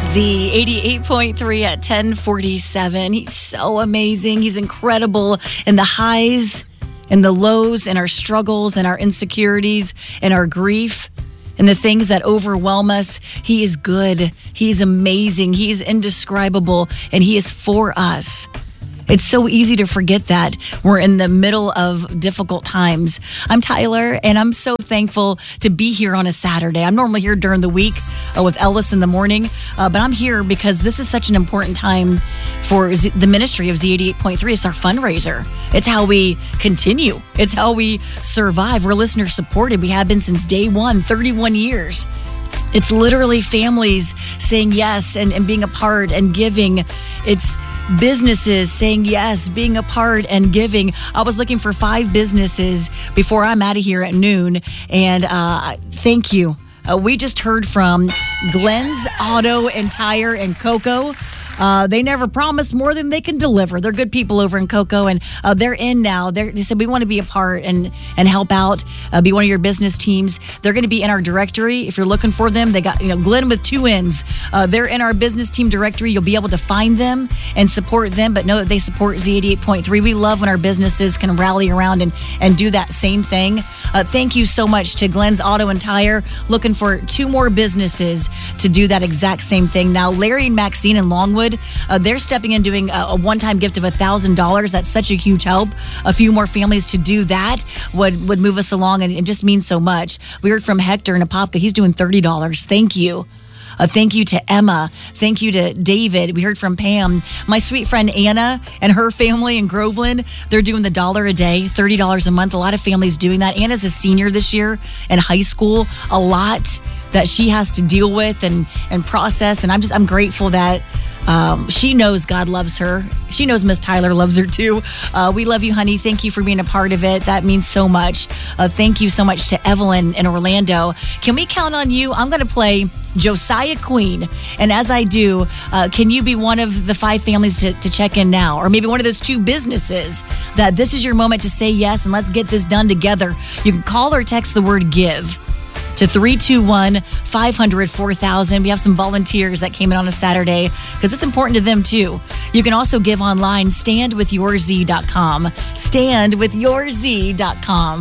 Z 88.3 at 1047. He's so amazing. He's incredible in the highs and the lows and our struggles and our insecurities and our grief and the things that overwhelm us. He is good. He's amazing. He is indescribable, and he is for us. It's so easy to forget that we're in the middle of difficult times. I'm Tyler, and I'm so thankful to be here on a Saturday. I'm normally here during the week with Ellis in the morning, but I'm here because this is such an important time for the ministry of Z88.3. It's our fundraiser. It's how we continue. It's how we survive. We're listener supported. We have been since day one, 31 years. It's literally families saying yes and being a part and giving. It's businesses saying yes, being a part and giving. I was looking for 5 businesses before I'm out of here at noon, and thank you. We just heard from Glenn's Auto and Tire and Cocoa. They never promise more than they can deliver. They're good people over in Cocoa, and they're in now. They said, we want to be a part and help out, be one of your business teams. They're going to be in our directory. If you're looking for them, they got, Glenn with 2 N's. They're in our business team directory. You'll be able to find them and support them, but know that they support Z88.3. We love when our businesses can rally around and do that same thing. Thank you so much to Glenn's Auto and Tire. Looking for 2 more businesses to do that exact same thing. Now, Larry and Maxine in Longwood, they're stepping in doing a one-time gift of $1,000. That's such a huge help. A few more families to do that would move us along, and it just means so much. We heard from Hector in Apopka. He's doing $30. Thank you. Thank you to Emma. Thank you to David. We heard from Pam. My sweet friend Anna and her family in Groveland, they're doing the $1 a day, $30 a month. A lot of families doing that. Anna's a senior this year in high school. A lot that she has to deal with and process. And I'm grateful that she knows God loves her. She knows Miss Tyler loves her too. We love you, honey. Thank you for being a part of it. That means so much. Thank you so much to Evelyn in Orlando. Can we count on you? I'm going to play Josiah Queen. And as I do, can you be one of the 5 families to check in now? Or maybe one of those 2 businesses that this is your moment to say yes and let's get this done together. You can call or text the word give to 321-500-4000. We have some volunteers that came in on a Saturday because it's important to them too. You can also give online, standwithyourz.com. Standwithyourz.com.